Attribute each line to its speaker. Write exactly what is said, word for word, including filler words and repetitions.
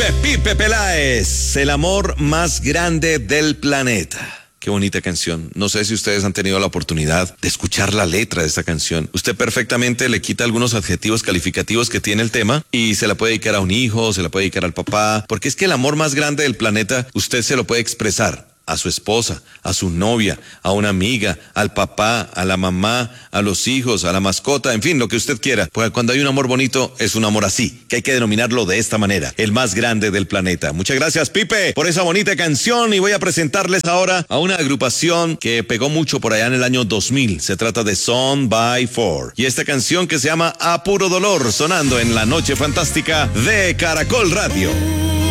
Speaker 1: Pipe, Pipe Peláez, el amor más grande del planeta. Qué bonita canción. No sé si ustedes han tenido la oportunidad de escuchar la letra de esta canción. Usted perfectamente le quita algunos adjetivos calificativos que tiene el tema y se la puede dedicar a un hijo, se la puede dedicar al papá, porque es que el amor más grande del planeta usted se lo puede expresar a su esposa, a su novia, a una amiga, al papá, a la mamá, a los hijos, a la mascota, en fin, lo que usted quiera. Porque cuando hay un amor bonito, es un amor así, que hay que denominarlo de esta manera, el más grande del planeta. Muchas gracias, Pipe, por esa bonita canción, y voy a presentarles ahora a una agrupación que pegó mucho por allá en el año dos mil. Se trata de Son by Four. Y esta canción que se llama A Puro Dolor, sonando en la noche fantástica de Caracol Radio.